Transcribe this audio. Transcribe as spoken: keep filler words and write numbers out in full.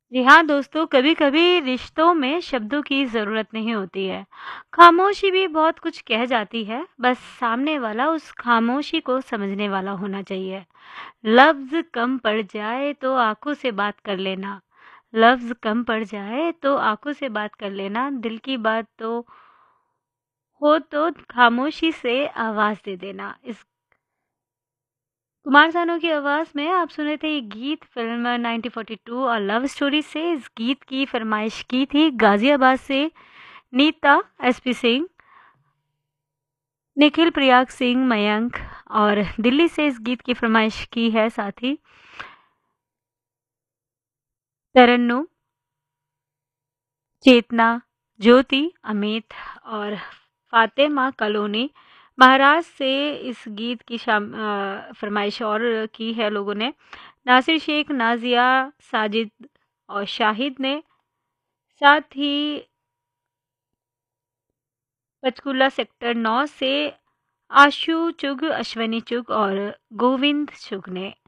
जी हाँ दोस्तों, कभी-कभी रिश्तों में शब्दों की ज़रूरत नहीं होती है। खामोशी भी बहुत कुछ कह जाती है, बस सामने वाला उस खामोशी को समझने वाला होना चाहिए। लफ्ज़ कम पड़ जाए तो आँखों से बात कर लेना, लफ्ज़ कम पड़ जाए तो आँखों से बात कर लेना, दिल की बात तो हो तो खामोशी से आवाज़ दे देना। इस कुमार सानू की आवाज़ में आप सुन रहे थे ये गीत फ़िल्म नाइनटीन फ़ोर्टी टू और लव स्टोरी से। इस गीत की फ़रमाइश की थी गाज़ियाबाद से नीता एसपी सिंह, निखिल प्रयाग सिंह, मयंक और दिल्ली से इस गीत की फ़रमाइश की है साथी तरन्नुम, चेतना, ज्योति, अमित और फ़ातिमा कलोनी। महाराष्ट्र से इस गीत की शाम अ, फ़रमाइश और की है लोगों ने। नासिर शेख, नाज़िया, साजिद और शाहिद ने। साथ ही पंचकूला सेक्टर नौ से आशु चुग, अश्विनी चुग और गोविंद चुग ने